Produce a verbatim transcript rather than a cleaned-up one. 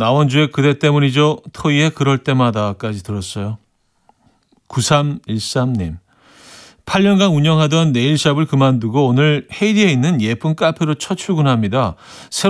나원주의 그대 때문이죠. 토이의 그럴 때마다까지 들었어요. 구삼일삼 님. 팔 년간 운영하던 네일샵을 그만두고 오늘 헤이디에 있는 예쁜 카페로 첫 출근합니다. 새로